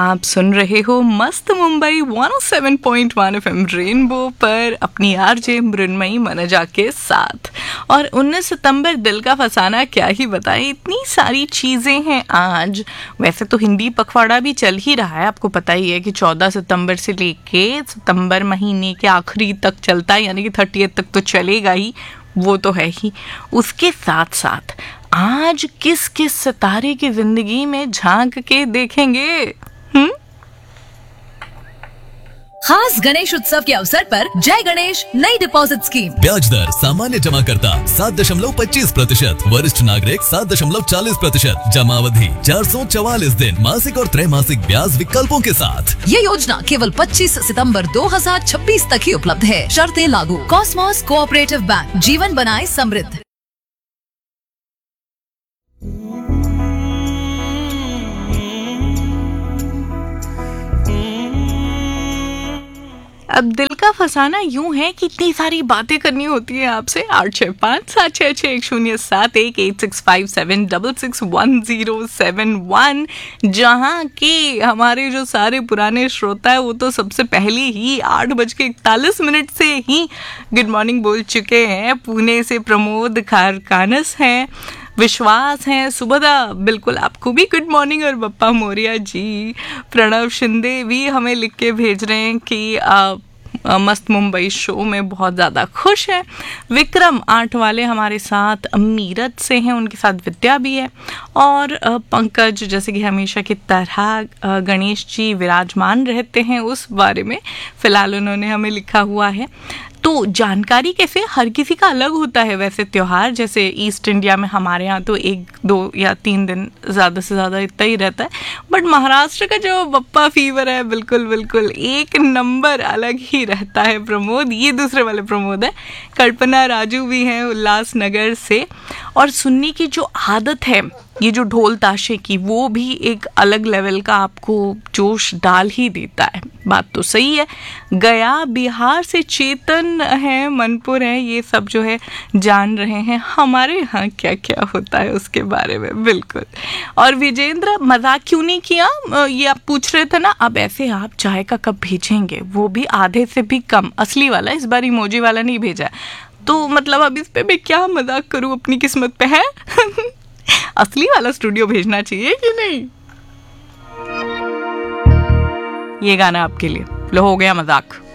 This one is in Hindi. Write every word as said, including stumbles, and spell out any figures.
आप सुन रहे हो मस्त Mumbai one O seven point one FM rainbow पर अपनी आरजे मृण्मयी मनजा के साथ। और उन्नीस सितंबर दिल का फसाना क्या ही बताएं, इतनी सारी चीज़ें हैं आज। वैसे तो हिंदी पखवाड़ा भी चल ही रहा है, आपको पता ही है कि चौदह सितंबर से लेके सितंबर महीने के आखिरी तक चलता है, यानी कि थर्टी तक तो चलेगा ही, वो तो है ही। उसके साथ साथ आज किस किस सितारे की जिंदगी में झांक के देखेंगे। हम्म खास गणेश उत्सव के अवसर पर जय गणेश नई डिपॉजिट स्कीम। ब्याज दर सामान्य जमा करता सात दशमलव पच्चीस प्रतिशत, वरिष्ठ नागरिक सात दशमलव चालीस प्रतिशत, जमा अवधि चार सौ चवालीस दिन, मासिक और त्रैमासिक ब्याज विकल्पों के साथ। ये योजना केवल पच्चीस सितंबर दो हज़ार छब्बीस तक ही उपलब्ध है, शर्तें लागू। कॉस्मोस कोऑपरेटिव बैंक, जीवन बनाए समृद्ध। अब दिल का फसाना यूं है कि इतनी सारी बातें करनी होती है आपसे। आठ छः पाँच सात छः छः एक शून्य सात एक eight six five seven double six one zero seven one, जहाँ के हमारे जो सारे पुराने श्रोता है वो तो सबसे पहले ही आठ बज के इकतालीस मिनट से ही गुड मॉर्निंग बोल चुके हैं। पुणे से प्रमोद खारकानस हैं, विश्वास हैं, सुभदा बिल्कुल आपको भी गुड मॉर्निंग, और बप्पा मौर्या जी, प्रणव शिंदे भी हमें लिख के भेज रहे हैं कि आ, आ, मस्त मुंबई शो में बहुत ज़्यादा खुश है। विक्रम आठ वाले हमारे साथ मीरठ से हैं, उनके साथ विद्या भी है, और आ, पंकज जैसे कि हमेशा की तरह आ, गणेश जी विराजमान रहते हैं, उस बारे में फ़िलहाल उन्होंने हमें लिखा हुआ है। तो जानकारी कैसे, हर किसी का अलग होता है वैसे त्यौहार। जैसे ईस्ट इंडिया में हमारे यहाँ तो एक दो या तीन दिन ज़्यादा से ज़्यादा इतना ही रहता है, बट महाराष्ट्र का जो बप्पा फीवर है बिल्कुल बिल्कुल एक नंबर अलग ही रहता है। प्रमोद, ये दूसरे वाले प्रमोद है। कल्पना राजू भी हैं उल्लासनगर से, और सुनने की जो आदत है ये जो ढोल ताशे की, वो भी एक अलग लेवल का आपको जोश डाल ही देता है। बात तो सही है। गया बिहार से चेतन है, मनपुर है, ये सब जो है जान रहे हैं हमारे यहाँ क्या क्या होता है उसके बारे में, बिल्कुल। और विजेंद्र, मजाक क्यों नहीं किया, ये आप पूछ रहे थे ना। अब ऐसे आप चाय का कप भेजेंगे, वो भी आधे से भी कम, असली वाला, इस बार इमोजी वाला नहीं भेजा, तो मतलब अब इस पे मैं क्या मजाक करूँ, अपनी किस्मत पे है। असली वाला स्टूडियो भेजना चाहिए कि नहीं। ये गाना आपके लिए, लो हो गया मजाक।